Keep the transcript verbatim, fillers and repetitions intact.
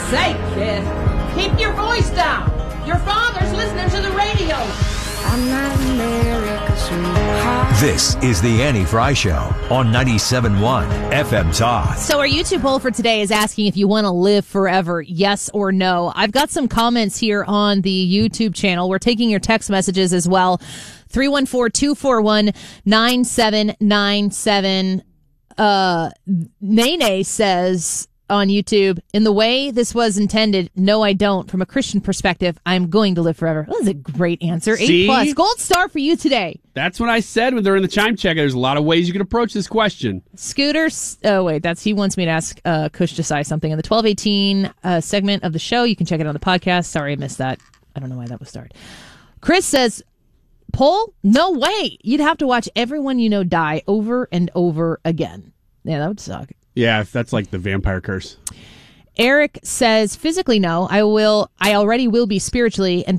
sake, kid. Keep your voice down. Your father's listening to the radio. I'm not America's sweetheart. This is the Annie Fry Show on ninety-seven point one F M Talk. So our YouTube poll for today is asking if you want to live forever, yes or no. I've got some comments here on the YouTube channel. We're taking your text messages as well. three one four, two four one, nine seven nine seven. Uh, Nene says on YouTube, in the way this was intended, no, I don't. From a Christian perspective, I'm going to live forever. That was a great answer. See? Eight plus. Gold star for you today. That's what I said when they're in the chime checker. There's a lot of ways you can approach this question. Scooters. Oh, wait. That's he wants me to ask uh, Kush Desai something. In the twelve eighteen uh, segment of the show, you can check it on the podcast. Sorry, I missed that. I don't know why that was started. Chris says, poll? No way. You'd have to watch everyone you know die over and over again. Yeah, that would suck. Yeah, if that's like the vampire curse. Eric says, physically, no. I will. I already will be spiritually, and